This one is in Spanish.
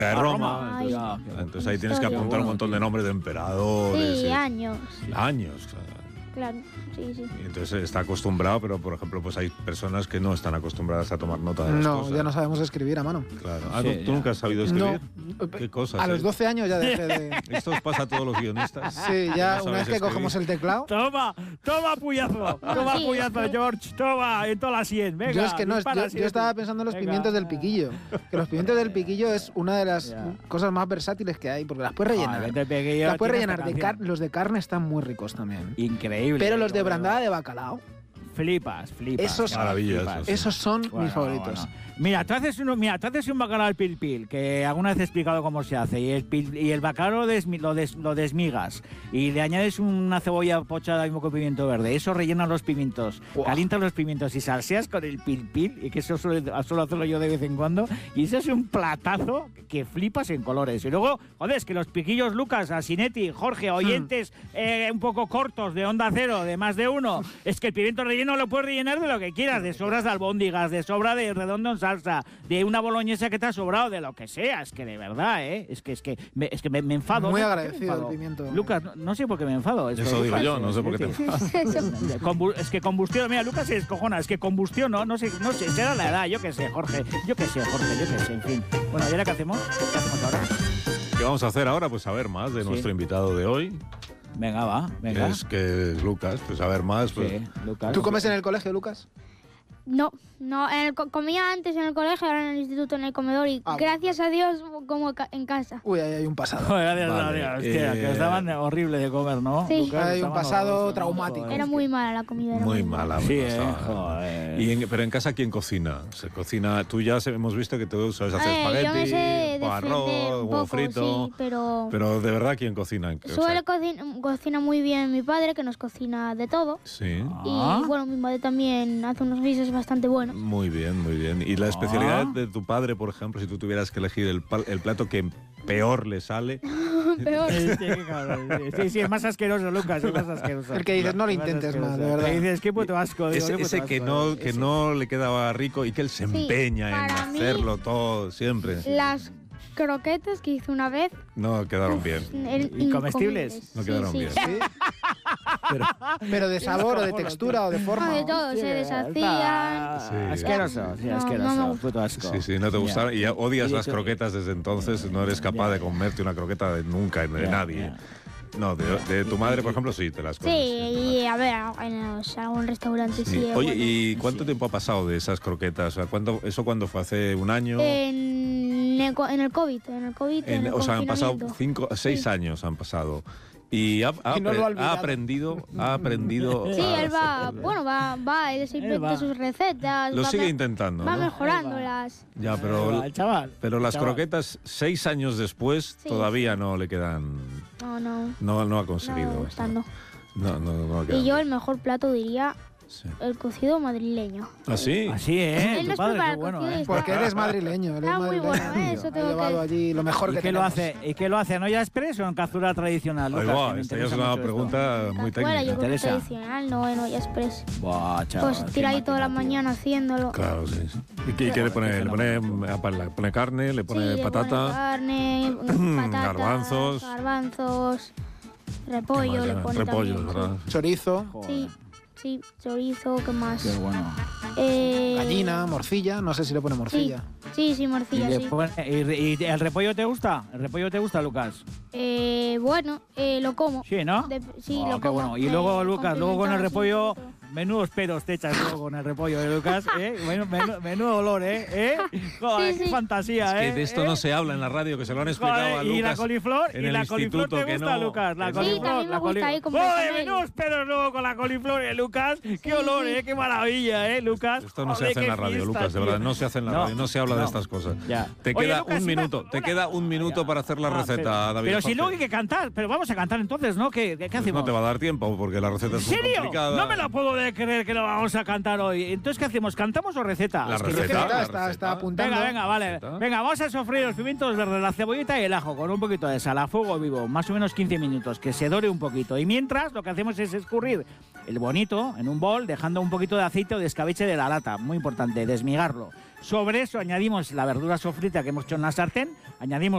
De Roma. Ay, Entonces ahí tienes que apuntar un montón de nombres de emperadores. sí, años. Años. Claro, sí. Y entonces está acostumbrado, pero por ejemplo, pues hay personas que no están acostumbradas a tomar nota de las cosas. No, ya no sabemos escribir a mano. Claro. Sí, ¿Tú nunca has sabido escribir? No. ¿Qué cosas? A los 12 años ya dejé de... Esto os pasa a todos los guionistas. Sí, ya No una vez sabéis que escribir. cogemos el teclado... Toma, puyazo. Toma, sí, puyazo, es que- George. Toma, en toda la 100. Venga, Yo es que no, dispara, yo siete. estaba pensando en los Venga. pimientos del piquillo. Que los pimientos del piquillo es una de las Ya. cosas más versátiles que hay, porque las puedes rellenar. Joder, vete, pequeño, Las puedes tiene esta rellenar canción. los de carne están muy ricos también. Increíble. Pero los de Bueno, brandada de bacalao, Flipas. Esos- Maravilla, flipas. esos. esos son Bueno, mis favoritos. bueno. Mira, tú haces un bacalao al pil, que alguna vez he explicado cómo se hace, y el bacalao lo desmigas, y le añades una cebolla pochada y un poco de pimiento verde. Eso rellena los pimientos, Buah. calientas los pimientos y salseas con el pil, y que eso suelo hacerlo yo de vez en cuando, y eso es un platazo que flipas en colores. Y luego, joder, es que los piquillos Lucas, Asinetti, Jorge, oyentes un poco cortos de Onda Cero, de más de uno, es que el pimiento relleno lo puedes rellenar de lo que quieras, de sobras de albóndigas, de sobra de redondo en salsa, de una boloñesa que te ha sobrado, de lo que sea. Es que de verdad, es que me enfado. Muy ¿no? ¿Por qué me agradecido enfado? el pimiento. Lucas, no sé por qué me enfado. Eso digo yo, no sé por qué te enfadas. Es que combustión, mira, Lucas se descojona, es que combustión, no sé, será la edad, yo qué sé, Jorge, yo qué sé, en fin. Bueno, ¿y ahora qué hacemos? ¿Qué hacemos ahora? ¿Qué vamos a hacer ahora? Pues saber más de Sí. nuestro invitado de hoy, Venga, va, venga. que es Lucas. Pues saber más. Pues, Sí, Lucas. ¿Tú comes en el colegio, Lucas? No, comía antes en el colegio, ahora en el instituto, en el comedor, y Ah, gracias a Dios como en casa. Uy, ahí hay un pasado. Joder, gracias Vale, a Dios, hostia, que estaban horrible de comer, ¿no? Sí. Lucas, Hay un estaban pasado horrorosos, traumático. joder. Era muy mala la comida. Era muy mala. Sí, muy pasada. joder. Pero en casa, ¿quién cocina? Se cocina. Tú ya hemos visto que tú sabes hacer yo me sé espagueti, defender arroz, un huevo poco, frito. sí, pero Pero de verdad, ¿quién cocina? O sea, suele cocina muy bien mi padre, que nos cocina de todo. Sí. Ah. Y bueno, mi madre también hace unos guisos bastante buenos. Muy bien, muy bien. ¿Y la especialidad de tu padre, por ejemplo, si tú tuvieras que elegir el plato que peor le sale? Peor. Sí, es más asqueroso, Lucas, es más asqueroso. El que dices, no lo Es más intentes más, asqueroso. de verdad. Que dices, qué puto asco. digo, qué puto Ese que asco, que no le quedaba rico y que él se Sí, empeña en para mí- hacerlo todo siempre. Las croquetas que hice una vez No quedaron bien. ¿Y comestibles? incomibles. No quedaron sí, bien. sí. ¿Sí? Pero, Pero de sabor o de textura o de Ah, forma. de todo, se deshacían. Sí. Asqueroso, sí, No, asqueroso, no me puto asco. sí, no te Ya. gustaron. Y ya odias Y las tú- croquetas desde entonces. No eres capaz Ya. de comerte una croqueta de nunca, de Ya, nadie. ya. No, de tu madre, por ejemplo, sí, te las Sí, comes. y a ver, en algún restaurante sí. Sí. es Oye, bueno. ¿y cuánto tiempo ha pasado de esas croquetas? O sea, ¿eso cuándo fue? ¿Hace un año? En el COVID, en el O sea, han pasado confinamiento. 6 años han pasado. Y ha Y no lo ha olvidado. aprendido Sí, a él va, hacer- bueno, él se Él inventa va. sus recetas. Lo va sigue me- intentando, Va ¿no? mejorándolas. Ya, pero El chaval. las chaval. croquetas 6 años después Sí, todavía no le quedan. No No ha me conseguido. gusta, no. No ha quedado Y yo bien. el mejor plato diría Sí. el cocido madrileño. ¿Ah, sí? Así, ¿eh? Él Tu nos padre, prepara qué el bueno, cocido y ¿eh? está- Porque eres madrileño. Eres Está muy madrileño. bueno, eso Ha tengo que llevado decir. allí lo mejor ¿Y que qué lo tenemos. hace? ¿Y qué lo hace? ¿En olla express o en cazuela tradicional? Ahí Lucas, va, que me esta ya es interesa una mucho esto. pregunta muy Bueno, yo técnica. creo que interesa. tradicional, no en olla express. Buah, chaval. Pues qué tira ahí toda la máquina, tío. mañana haciéndolo. Claro, sí. ¿Y qué le pone? Le pone carne, le pone Sí, le pone patata. carne, patatas, Garbanzos. repollo, le pone repollo, también, ¿verdad? Chorizo, Sí, sí, chorizo, ¿qué más? Qué bueno. gallina, morcilla. No sé si le pone Sí, morcilla. sí, ¿Y, morcilla, le sí. y el repollo te gusta? ¿El repollo te gusta, Lucas? Bueno, lo como. Sí, ¿no? Sí, Oh, lo qué como. bueno. Y luego, Lucas, luego con el condimentado, repollo, sí, todo. menudos pedos te echas luego con el repollo de Lucas, ¿eh? Menudo olor, ¿eh? Joder, Sí, qué sí. fantasía, Es ¿eh? que de esto no se habla en la radio, que se lo han explicado Joder, a y Lucas. la coliflor, en y el la coliflor instituto, te que gusta, no. Lucas. La Sí, coliflor, también me la gusta ahí con ¡Joder, bechamel! menudos pedos luego con la coliflor, Lucas! ¡Qué olor, qué maravilla, Lucas! Esto no se Joder, hace en qué la radio, fiesta, Lucas, de tío. verdad. No se hace en la No, radio, no se habla de no. estas cosas. Ya. Te Oye, queda Lucas, un una- minuto. Te queda un minuto para hacer la receta, David. Pero si Jorge. luego hay que cantar, pero vamos a cantar entonces, ¿no? ¿Qué Pues hacemos? no te va a dar tiempo porque la receta es ¿En muy serio? complicada. No me la puedo creer que lo vamos a cantar hoy. Entonces, ¿qué hacemos? ¿Cantamos o receta? La Es que yo receta, creo- la Está receta. apuntando. Venga, vale. Receta. Venga, vamos a sofreír los pimientos verdes, la cebollita y el ajo con un poquito de sal a fuego vivo, más o menos 15 minutos, que se dore un poquito. Y mientras, lo que hacemos es escurrir el bonito en un bol, dejando un poquito de aceite o de escabeche de la lata. Muy importante, desmigarlo. Sobre eso añadimos la verdura sofrita que hemos hecho en la sartén, añadimos